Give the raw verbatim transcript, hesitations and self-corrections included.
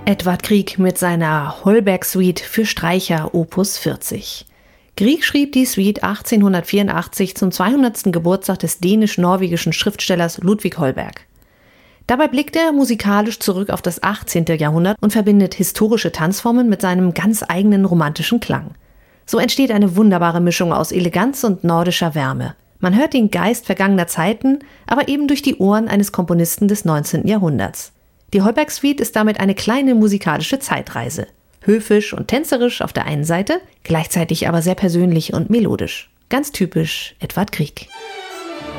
Edvard Grieg mit seiner Holberg-Suite für Streicher Opus vierzig. Grieg schrieb die Suite achtzehnhundertvierundachtzig zum zweihundertsten Geburtstag des dänisch-norwegischen Schriftstellers Ludvig Holberg. Dabei blickt er musikalisch zurück auf das achtzehnte. Jahrhundert und verbindet historische Tanzformen mit seinem ganz eigenen romantischen Klang. So entsteht eine wunderbare Mischung aus Eleganz und nordischer Wärme. Man hört den Geist vergangener Zeiten, aber eben durch die Ohren eines Komponisten des neunzehnten. Jahrhunderts. Die Holberg-Suite ist damit eine kleine musikalische Zeitreise. Höfisch und tänzerisch auf der einen Seite, gleichzeitig aber sehr persönlich und melodisch. Ganz typisch Edvard Grieg.